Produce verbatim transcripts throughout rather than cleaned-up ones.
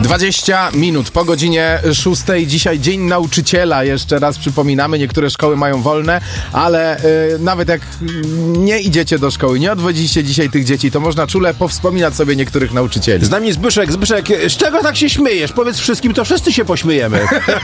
dwadzieścia minut po godzinie szóstej. Dzisiaj Dzień Nauczyciela. Jeszcze raz przypominamy, niektóre szkoły mają wolne, ale y, nawet jak nie idziecie do szkoły, nie odwodzicie dzisiaj tych dzieci, to można czule powspominać sobie niektórych nauczycieli. Z nami Zbyszek. Zbyszek, z czego tak się śmiejesz? Powiedz wszystkim, to wszyscy się pośmiejemy.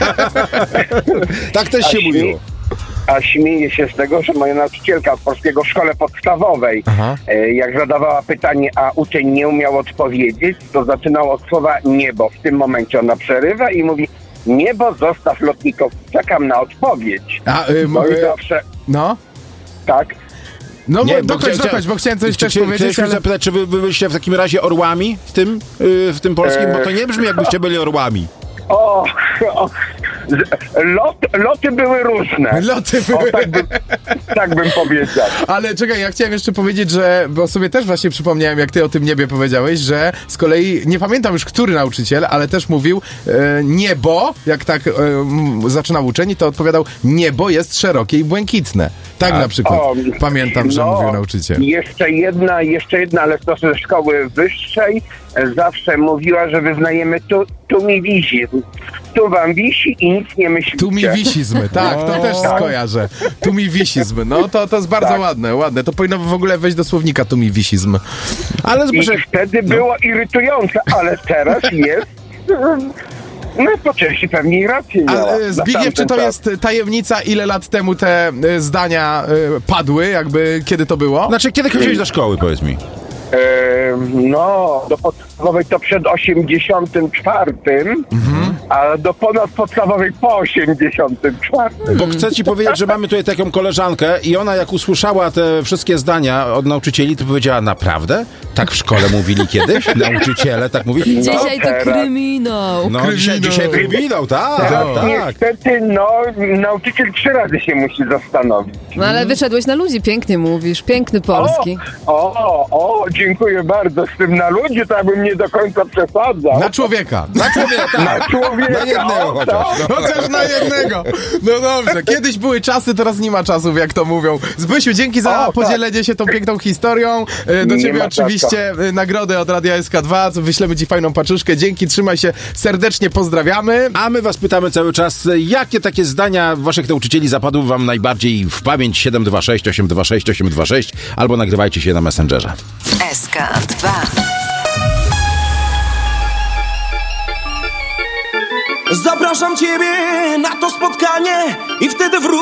Tak też się A mówiło. A śmieję się z tego, że moja nauczycielka polskiego w szkole podstawowej, e, jak zadawała pytanie, a uczeń nie umiał odpowiedzieć, to zaczynał od słowa niebo. W tym momencie ona przerywa i mówi: niebo, zostaw lotników, czekam na odpowiedź. A, y, No y, i zawsze, no? tak. No, Nie, bo, bo dokończ, chcia- dokończ, bo chciałem coś Czy, też czy, powiedzieć, chcieliśmy ale... zapytać, czy wy, wy byliście w takim razie orłami w tym, yy, w tym polskim? Bo to nie brzmi, jakbyście byli orłami. O, o z- lot, loty były różne. Loty O, były... tak, bym, tak bym powiedział. Ale czekaj, ja chciałem jeszcze powiedzieć, że, bo sobie też właśnie przypomniałem, jak ty o tym niebie powiedziałeś, że z kolei, nie pamiętam już, który nauczyciel, ale też mówił e, niebo, jak tak e, m, zaczynał uczeń, to odpowiadał: niebo jest szerokie i błękitne. Tak na przykład O, pamiętam, że no, mówił nauczyciel. Jeszcze jedna, jeszcze jedna, ale to ze szkoły wyższej e, zawsze mówiła, że wyznajemy tu, tu mi wisi. Tu wam wisi i nic nie myślicie. Tu mi wisizmy, tak, to też Tak. skojarzę. Tu mi wisizmy, no to, to jest bardzo Tak. ładne, ładne. To powinno w ogóle wejść do słownika, tu mi wisizm. Ale I Zbyszek, wtedy było irytujące, ale teraz jest... No po części pewnie i rację miała. A e, na Zbigniew, czy tamten to czas. jest tajemnica, ile lat temu te e, zdania e, padły, jakby kiedy to było? znaczy, kiedy chodziłeś do szkoły, powiedz mi? E, no, do podstawowej to przed osiemdziesiątym czwartym, a do ponadpodstawowej po osiemdziesiątym czwartym. Bo chcę ci powiedzieć, że mamy tutaj taką koleżankę i ona jak usłyszała te wszystkie zdania od nauczycieli, to powiedziała: naprawdę? Tak w szkole mówili kiedyś? Nauczyciele tak mówili? Dzisiaj to teraz. kryminał. No, Kryminał. dzisiaj, dzisiaj kryminał, tak, Teraz tak. niestety, no, nauczyciel trzy razy się musi zastanowić. No ale wyszedłeś na ludzi, pięknie mówisz, piękny polski. O, o, o, dziękuję bardzo. Z tym na ludzi to ja bym nie do końca przesadzał. Na człowieka. Na człowieka, tak. Na człowieka. Na jednego o, chociaż. tak. No. Chociaż na jednego. No dobrze, kiedyś były czasy, teraz nie ma czasów, jak to mówią. Zbysiu, dzięki za O, tak. podzielenie się tą piękną historią. E, Do Nie ciebie ma oczywiście e, nagrody od Radia S K dwa. Wyślemy ci fajną paczuszkę. Dzięki, trzymaj się. Serdecznie pozdrawiamy. A my was pytamy cały czas, jakie takie zdania waszych nauczycieli zapadły wam najbardziej w pamięć? Siedem dwa sześć osiem dwa sześć osiem dwa sześć albo nagrywajcie się na Messengerze. S K dwa. Zapraszam ciebie na to spotkanie i wtedy wrócę.